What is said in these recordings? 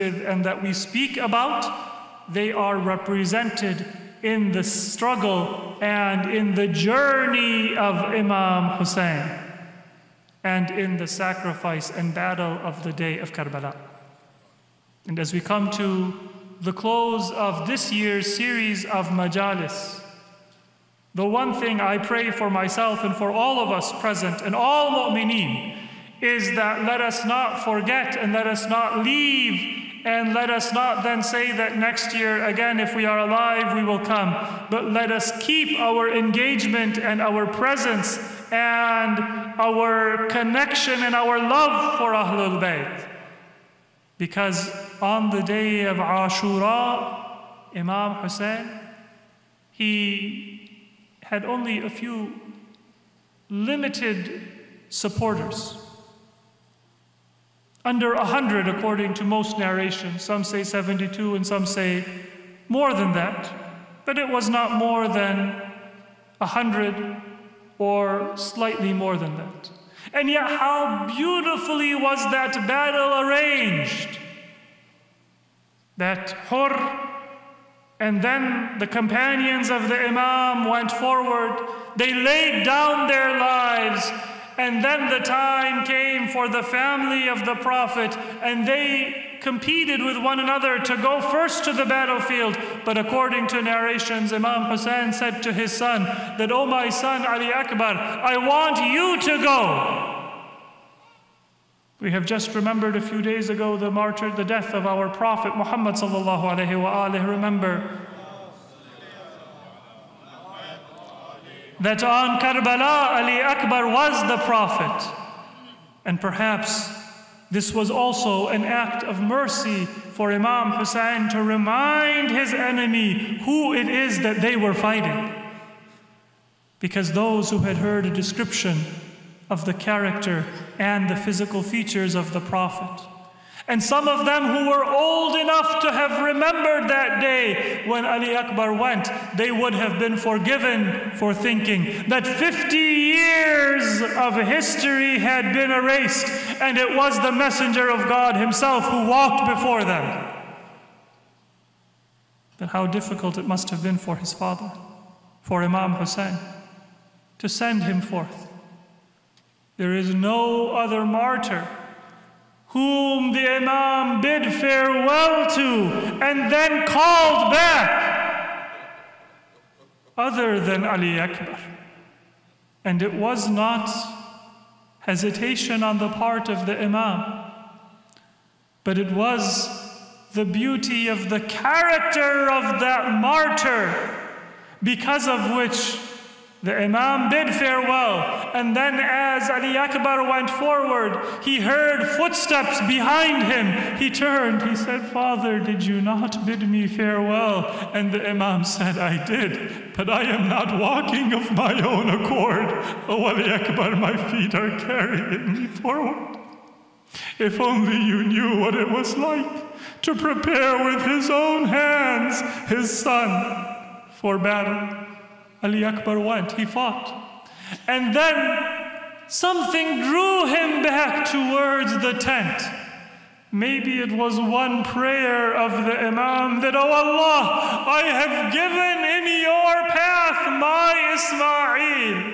and that we speak about, they are represented in the struggle and in the journey of Imam Hussein and in the sacrifice and battle of the day of Karbala. And as we come to the close of this year's series of majalis, the one thing I pray for myself and for all of us present and all mu'mineen is that let us not forget and let us not leave and let us not then say that next year again, if we are alive, we will come. But let us keep our engagement and our presence and our connection and our love for Ahlul Bayt. Because on the day of Ashura, Imam Hussein, he had only a few limited supporters. Under 100 according to most narrations. Some say 72 and some say more than that. But it was not more than 100 or slightly more than that. And yet how beautifully was that battle arranged. That Hur and then the companions of the Imam went forward. They laid down their lives. And then the time came for the family of the Prophet, and they competed with one another to go first to the battlefield. But according to narrations, Imam Hussein said to his son that, "Oh my son Ali Akbar, I want you to go." We have just remembered a few days ago the death of our Prophet Muhammad sallallahu alaihi wasallam. Remember that on Karbala, Ali Akbar was the Prophet. And perhaps this was also an act of mercy for Imam Hussein to remind his enemy who it is that they were fighting. Because those who had heard a description of the character and the physical features of the Prophet, and some of them who were old enough to have remembered that day when Ali Akbar went, they would have been forgiven for thinking that 50 years of history had been erased and it was the Messenger of God himself who walked before them. But how difficult it must have been for his father, for Imam Hussein, to send him forth. There is no other martyr whom the Imam bid farewell to and then called back other than Ali Akbar. And it was not hesitation on the part of the Imam, but it was the beauty of the character of that martyr, because of which the Imam bid farewell. And then as Ali Akbar went forward, he heard footsteps behind him. He turned, he said, "Father, did you not bid me farewell?" And the Imam said, "I did, but I am not walking of my own accord. Oh Ali Akbar, my feet are carrying me forward. If only you knew what it was like to prepare with his own hands his son for battle." Ali Akbar went, he fought. And then something drew him back towards the tent. Maybe it was one prayer of the Imam that, "Oh Allah, I have given in your path my Ismail.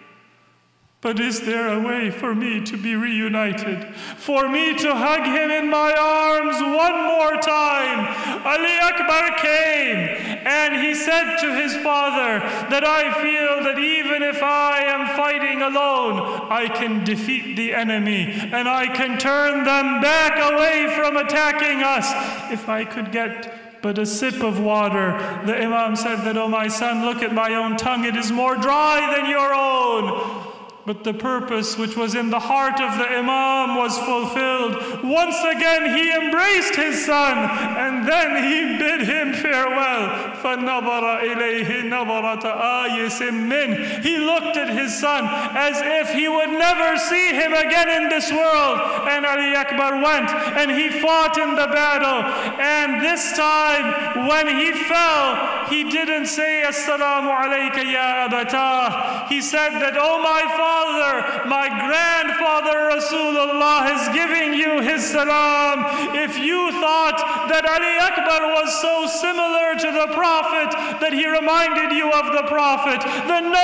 But is there a way for me to be reunited? For me to hug him in my arms one more time?" Ali Akbar came and he said to his father that, "I feel that even if I am fighting alone, I can defeat the enemy and I can turn them back away from attacking us. If I could get but a sip of water." The Imam said that, "Oh my son, look at my own tongue. It is more dry than your own." But the purpose which was in the heart of the Imam was fulfilled. Once again he embraced his son and then he bid him farewell. فَنَظَرَ إِلَيْهِ نَظَرَةَ آيِسٍ مِّنْهِ. He looked at his son as if he would never see him again in this world. And Ali Akbar went and he fought in the battle. And this time when he fell, he didn't say, "Assalamu alayka ya abatah." He said that, "Oh my father, father, my grandfather Rasulullah is giving you his salam. If you thought that Ali Akbar was so similar to the Prophet that he reminded you of the Prophet, then no